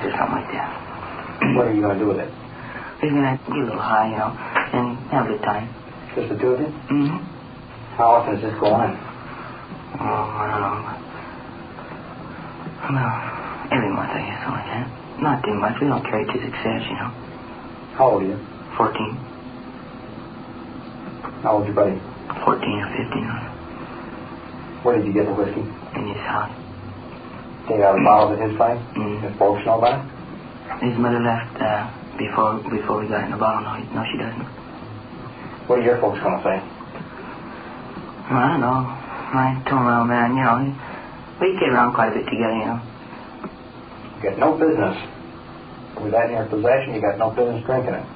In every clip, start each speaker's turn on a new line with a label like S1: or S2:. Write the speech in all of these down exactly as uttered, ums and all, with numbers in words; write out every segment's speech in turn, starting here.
S1: or something like that.
S2: What are you going to do with it?
S1: We're going to get a little high, you know, and have a good time.
S2: Just the two of you?
S1: Mm-hmm.
S2: How often does this go on?
S1: Oh, I don't know. Well, every month, I guess, something like that. Not too much. We don't carry it to success, you know.
S2: How old are you?
S1: Fourteen.
S2: How old's your buddy?
S1: Fourteen or fifteen.
S2: Where did you get the whiskey?
S1: In his house.
S2: Take out a bottle at his place?
S1: Mm-hmm.
S2: Does folks know about it?
S1: His mother left uh, before before we got in the bottle. No, no, she doesn't.
S2: What are your folks going to say?
S1: Well, I don't know. I told my old man, you know, we get around quite a bit together, you know.
S2: You got no business. With that in your possession, you got no business drinking it.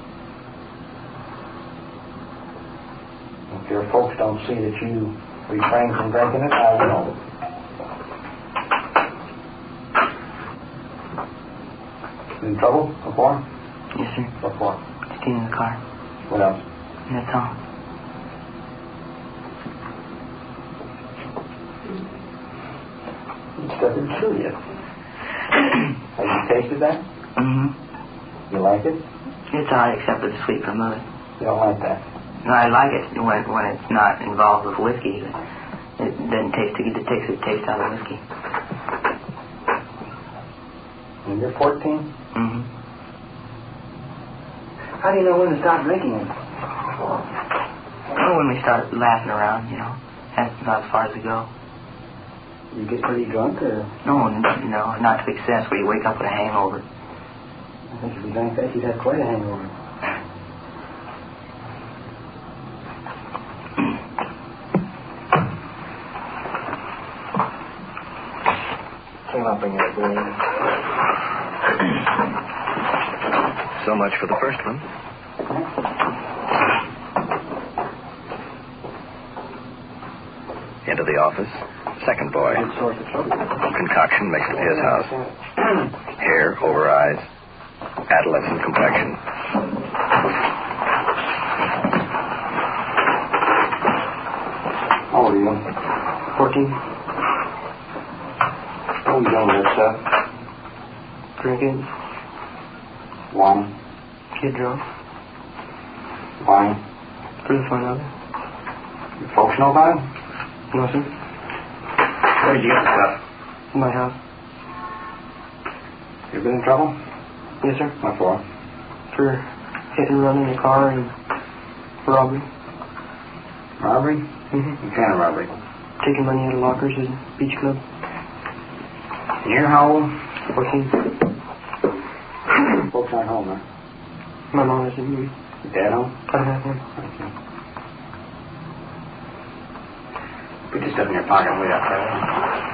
S2: If your folks don't see that you refrain from drinking it, I will. In trouble before?
S1: Yes, sir.
S2: Before.
S1: Stealing the car.
S2: What else?
S1: And that's all.
S2: It doesn't kill you. Have you tasted that?
S1: Mm-hmm.
S2: You like it?
S1: It's all right except for the sweet from mother.
S2: You don't like that?
S1: No, I like it when when it's not involved with whiskey. It doesn't taste it. It takes the taste out of whiskey.
S2: And you're fourteen?
S1: Mm-hmm.
S2: How do you know when to stop drinking it?
S1: Well, when we start laughing around, you know, that's about as far as we go.
S2: You get pretty drunk, or?
S1: No, no, not to excess where you wake up with a hangover.
S2: I think if you drank that, you'd have quite a hangover. Came up in your brain.
S3: So much for the first one. Into the office. Second boy.
S2: Good source of trouble.
S3: Concoction mixed at his house. Hair over eyes. Adolescent complexion.
S2: How old are you?
S1: Fourteen.
S2: What are you doing with that stuff?
S1: Drinking.
S2: Wine.
S1: Get drunk.
S2: Wine.
S1: For the fun of it.
S2: Your folks know about it?
S1: No, sir.
S2: Where did you get the stuff?
S1: In my house.
S2: You been in trouble?
S1: Yes, sir.
S2: What for?
S1: For hit and run in the car and robbery.
S2: Robbery?
S1: Mm-hmm.
S2: What kind of robbery?
S1: Taking money out of lockers at the beach club.
S2: You're how old?
S1: Fourteen.
S2: Folks aren't home, huh?
S1: My mom isn't here.
S2: Your dad home?
S1: I don't have one.
S2: Okay. Put your stuff in your pocket and wait outside.